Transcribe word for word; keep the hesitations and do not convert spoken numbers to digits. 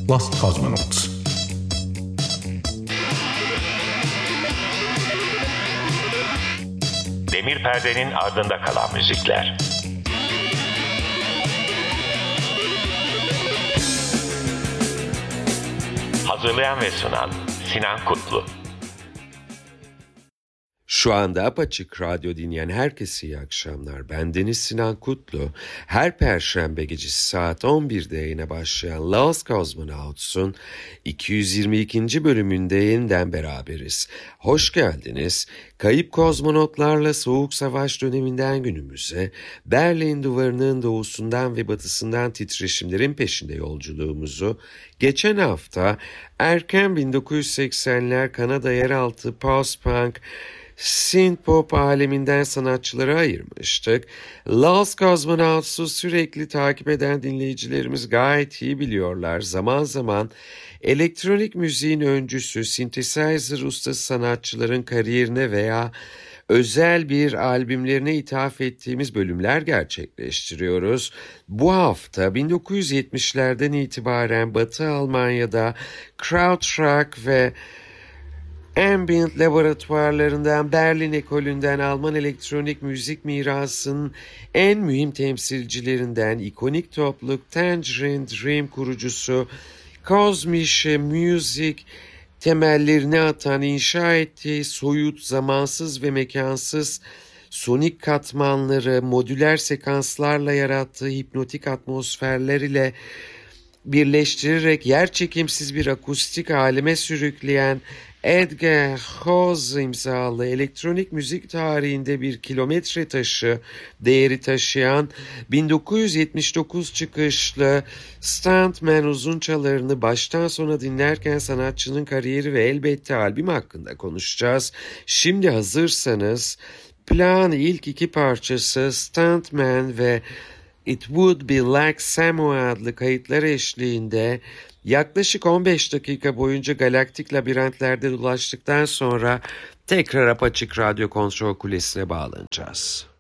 Lost Cosmonauts. Demir perdenin ardında kalan müzikler. Hazırlayan ve sunan Sinan Kutlu. Şu anda Apaçık Radyo dinleyen herkese iyi akşamlar. Bendeniz Sinan Kutlu. Her Perşembe gecesi saat on birde yayına başlayan Lost Cosmonauts'un iki yüz yirmi ikinci bölümünde yeniden beraberiz. Hoş geldiniz. Kayıp kozmonotlarla Soğuk Savaş döneminden günümüze, Berlin Duvarı'nın doğusundan ve batısından titreşimlerin peşinde yolculuğumuzu geçen hafta erken bin dokuz yüz seksenler Kanada yeraltı post-punk synth-pop aleminden sanatçılara ayırmıştık. Lost Cosmonauts'u sürekli takip eden dinleyicilerimiz gayet iyi biliyorlar. Zaman zaman elektronik müziğin öncüsü, synthesizer ustası sanatçıların kariyerine veya özel bir albümlerine ithaf ettiğimiz bölümler gerçekleştiriyoruz. Bu hafta bin dokuz yüz yetmişlerden itibaren Batı Almanya'da Krautrock ve Ambient laboratuvarlarından, Berlin ekolünden Alman elektronik müzik mirasının en mühim temsilcilerinden ikonik topluluk Tangerine Dream kurucusu Cosmic Music temellerini atan, inşa ettiği soyut, zamansız ve mekansız sonik katmanları, modüler sekanslarla yarattığı hipnotik atmosferler ile birleştirerek yerçekimsiz bir akustik aleme sürükleyen Edgar House imzalı elektronik müzik tarihinde bir kilometre taşı değeri taşıyan bin dokuz yüz yetmiş dokuz çıkışlı Stuntman uzunçalarını baştan sona dinlerken sanatçının kariyeri ve elbette albüm hakkında konuşacağız. Şimdi hazırsanız Plan ilk iki parçası Stuntman ve It Would Be Like Samoa adlı kayıtlar eşliğinde yaklaşık on beş dakika boyunca galaktik labirentlerde dolaştıktan sonra tekrar Apaçık Radyo Kontrol Kulesi'ne bağlanacağız.